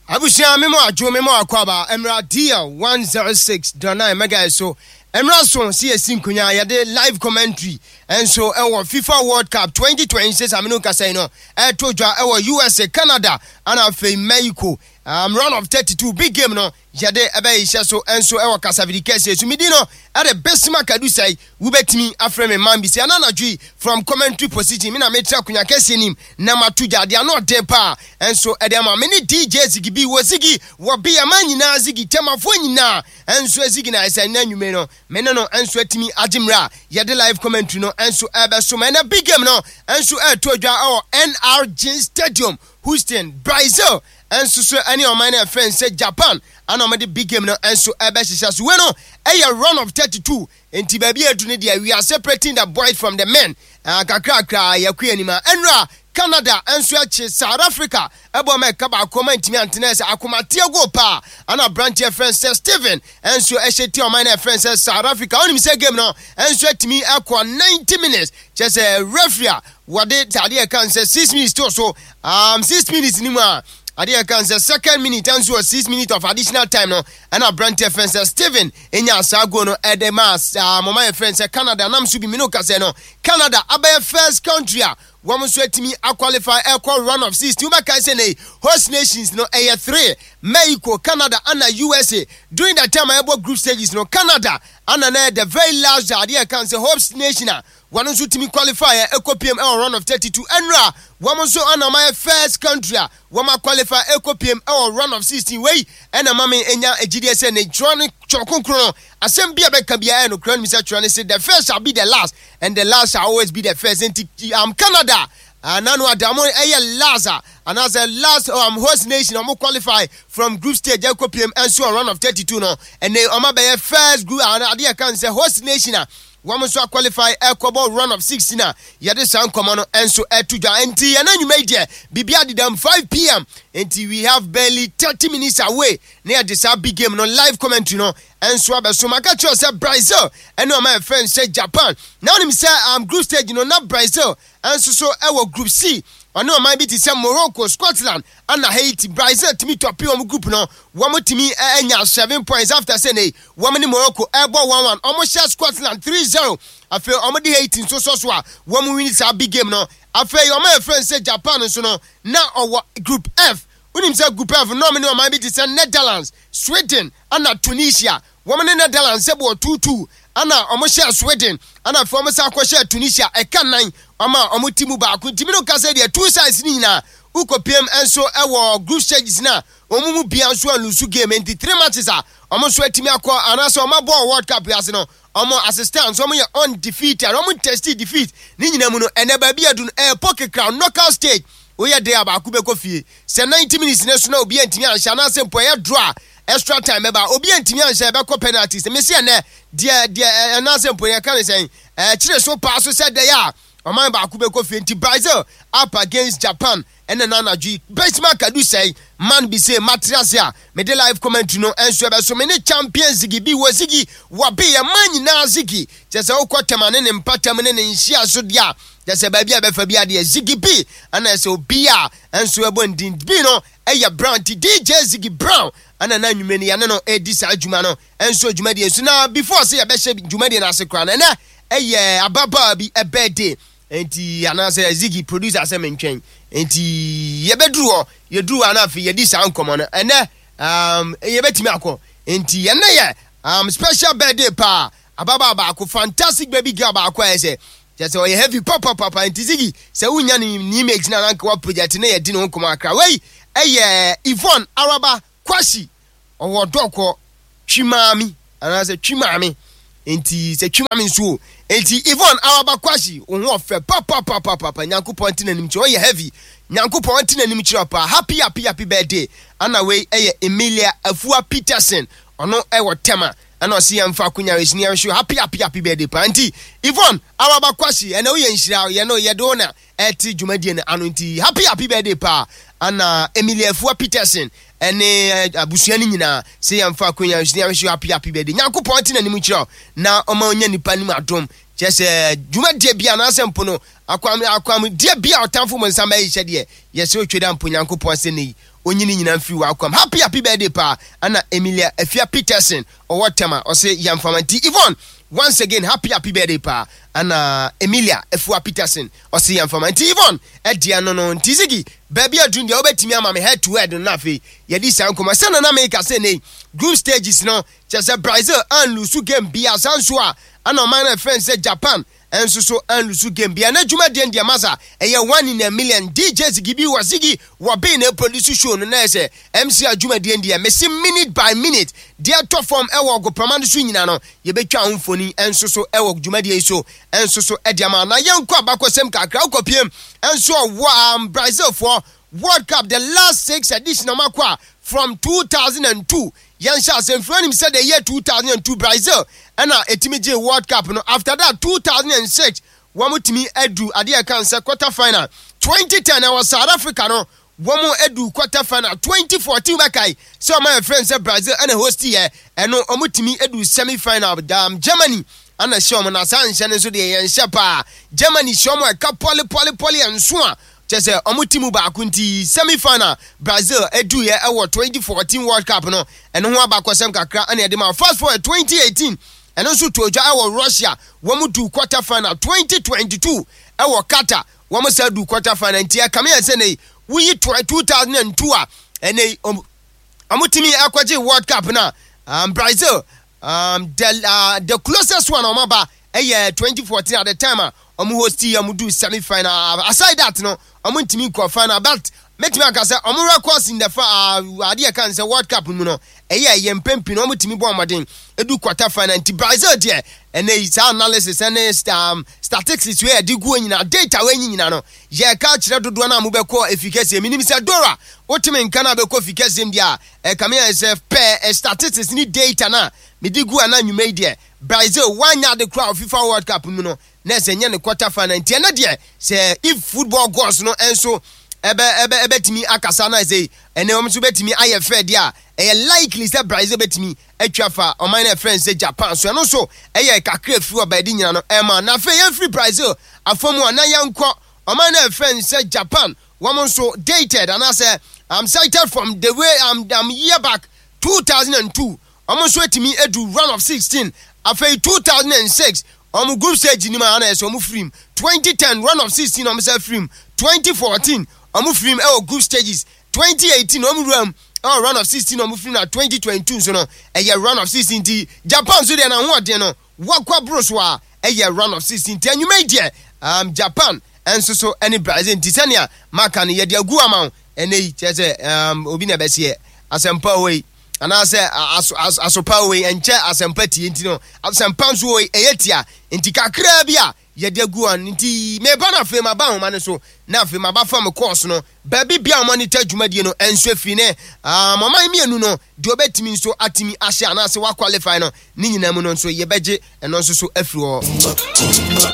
Abusia memo adwo memo akwaba Emra Dia 106.9 mega so Emra so see sinkunya yade live commentary enso ewo FIFA World Cup 2026 amino kasa no tojwa ewo USA Canada and afi Mexico run of 32 big game no yade ebe isha so enso ewo kasavidi kese so midino at the best makadu say we betimi afreme man bi say ananadwi from commentary position me na metra kunya kese nim na matuja dia no de pa enso edema many DJ Ziggy bi wo Ziggy wo bi amanyina Ziggy temafo nyina enso Ziggy na say na nwume no me no enso atimi agimra yade live commentary no enso ebe so me na big game no enso tojwa NRG Stadium Houston Brazil enso so any of my friends say Japan and on the big game no enso ebe sisa so we no a run of 32 enti baby adune dia we are separating the boys from the men kakra yakua nima enra Canada enso achi South Africa ebo me kaba akoma ntimi antenese akomate go pa ana branch friends say Steven enso eheti o my friends say South Africa onim say game no enso atimi akwa 90 minutes just a referee wade tade kan say 6 minutes to so 6 minutes ni ma Adia can say second minute and so 6 minutes of additional time no and our brand friends Steven enya sago no edemas mama friends Canada nam subi mino kase no Canada abe first country woman so etimi qualify equal run of 6 you can say host nations no 3 Mexico Canada and USA during that time able group stages no Canada and the very last Adia can say host nation one so timi qualify ekopiem run of 32 enra woman so on my first country woman qualify ekopiem run of 16 way and a mama enya GDS ne drone chokonkro asem bia be kabia no kran misa trane say the first shall be the last and the last shall always be the first Canada nanu adamo laza and as a last host nation qualify from group stage ekopiem and so run of 32 no and they be first group and I can say host nation woman so qualify equable run of 16 yade san komono enso etudwa enti yana nyuma die bibia didam 5 p.m. enti we have barely 30 minutes away near this big game no live commentary no enso abeso maka cho say Brazil and my friend say Japan now him say group stage no na Brazil enso so ewo group C ono man bi ti say Morocco Scotland and Haiti Brazil timi top on group no womo timi enya 7 points after say nei womo ni Morocco ebo 1-1 almost share Scotland 3-0 afi omo di Haiti so a womo win this big game no afi your my friend say Japan so no na owo group F unim say group F no me no man bi ti say Netherlands Sweden and Tunisia womo ni Netherlands say 2-2 ana omo share Sweden ana for omo say share Tunisia e kan nan ama omo timu ba ku timi no ka say the two sides ni na ukopiem enso ewo group stages na omumu bia so alusu game enti 3 matches omo so atimi akọ anaso omo ball World Cup yase no omo assistance omo ye undefeated omo test defeat ni nyina mu no eneba bia du pocket crown knockout stage oye dey abaku be kofie se 90 minutes na so na obi antimi anhya na sempo ye draw extra time eba obi antimi anhya be ko penalties me se ne de na sempo ye kan say kire so pass so said there Oman ba kube ko fenti Brazil up against Japan and nana G benchmark kadu say man be say matriasia me de live commentary no enso be so many champions Ziggy bi wo Ziggy wo be ya man na Ziggy just okotema ne mpatam ne nhia so dia just ba bia be fa bia de Ziggy bi ana so bia enso ebo ndin bi no eya Brown DJ Ziggy Brown ana na nwumeni ya no edi sa adwuma no enso adwuma de so na before say ya be hye adwuma de na sekra na na eye ababa bi a birthday enti anase Ziggy producer say mentwen enti yebeduru anafi yedi sa nkomo no ene yebetimi akọ enti ene ye special birthday pa ababa ba akọ fantastic baby girl ba akọ ese just o heavy papa enti Ziggy se unya ni image na rank wa project na yedi no nkomo akra wey eye Yvonne Araba Kwashi owo doko twimami anase twimami enti se twimami nso enti Yvonne Araba Kwashi onwo ofe papa Nyankopon tina nim chi o ye heavy Nyankopon tina nim chi pa happy birthday ana we eye Emilia Afua Peterson ono ewo tema ana o si amfa kunya resini show happy birthday pa enti Yvonne Araba Kwashi ena we yenhira ye no ye do na eti dwumadie na anu enti happy birthday pa ana Emilia Afua Peterson ene abusuani nyina se yamfa konya resini show happy birthday Nyankopon tina nim chi na o ma onya nipa nim adom chese dwumadie bia na asempo no akwam dia bia otamfo mo nsama yi hyede ye se otweda mpo Nyankopon se nei onyini nyina free welcome. Happy birthday pa ana Emilia Efia Peterson or whatever or say Yamfamanti Yvonne. Once again, happy birthday pa ana Emilia Efua Peterson or say Yamfamanti Yvonne. Edia no Tizigi baby adun de obetimi ama me head to head na fe yedi san koma sana na make say nei group stages no just Brazil and lusu game bia sanso a ana man friends say Japan and so and lusu game bia na djuma de ndia masa eye 1 in a million DJs gibi wasigi wo be na produce show no na say MC adjuma de ndia me minute by minute dia top form ewo go pamando so nyina no ye betwa homfoni enso so ewo djuma de so enso so ediama na yenko abakosem kakra ukopiem enso Brazil for World Cup the last 6 edition makwa from 2002 Yansha Semfranim said the year 2002 Brazil and etimije World Cup no after that 2006 wamutimi edu adia cancer quarter final 2010 I was South Africa no womo edu quarter final 2014 bakai so my friend said Brazil and host here and no omutimi edu semi final Germany and a show na sanche so de yansha pa Germany show mo ka poly and so just say omutimu ba kunti semi final Brazil edu ye 2014 World Cup no and ho abakosem kakra and e ma fast forward 2018 and also to Russia womu do quarter final 2022 Qatar womu say do quarter final ntia come here say nei we 2002 and omutimi akwaje World Cup na Brazil the closest one omaba 2014 at the time hosti do semi final aside that no ntimi ko final but metimi aka say records in the ade kan say World Cup mu no yempempi no ntimi bo amaden edu quarter final nti Brazil there and is analysis and statistics where di go nyina data we nyina no ye ka kire dodo na mu be ko efficacy minim say Dora otimi nka na be ko efficacy dia come here say per statistics ni data na me di go na nwuma there Brazil one ya the crowd FIFA World Cup mu no na se nya ne quarter final nti na de say if football goes no enso ebe timi akasa na say ene omso betimi aye fair dia likely say Brazil betimi atwa fa o my friends say Japan so no so kakra free obadi nyina no ma na fe yan free Brazil afomu na yanko o my friends say Japan woman so dated and I say I'm cited from the way I'm year back 2002 almost wetimi edu run of 16 after 2006 group stage ni ma na so free 2010 run of 16 say free 2014 free group stages 2018 run of 16 free na 2022 so no run of 16 ti Japan so dey na ho ode no wakwa bros wa run of 16 ti anyu media Japan and so any Brazil Tisania maka ne yede agu ama ene chese obi na bese asempa we and I say asopa we enche asempa ti enti no asempa so we eyetia enti kakra bia yede agu an enti me ba na fe ma ba ho ma ne so na fe ma ba fa me course no baby bia monitor dwumadie no enso fi ne mama mienu no de obetimi nso atimi ahye ana se wa qualify no ni nyina mu no nso ye beje eno nso so afiri ho